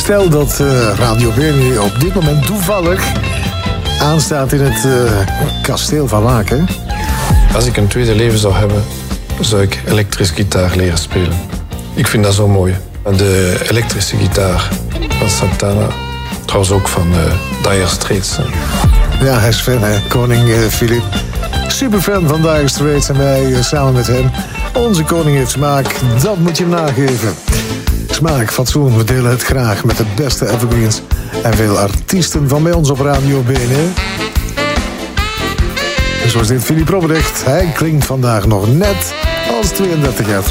Stel dat Radio Beni op dit moment toevallig aanstaat in het kasteel van Laken. Als ik een tweede leven zou hebben, zou ik elektrische gitaar leren spelen. Ik vind dat zo mooi. De elektrische gitaar van Santana, trouwens ook van Dire Straits. Ja, hij is fan, hè? Koning Filip. Superfan van Dire Straits en wij samen met hem. Onze koning heeft smaak, dat moet je hem nageven. Smaak, fatsoen, we delen het graag met de beste evergreens en veel artiesten van bij ons op Radio Beni. Zoals dit Filip Robrecht. Hij klinkt vandaag nog net als 32 jaar.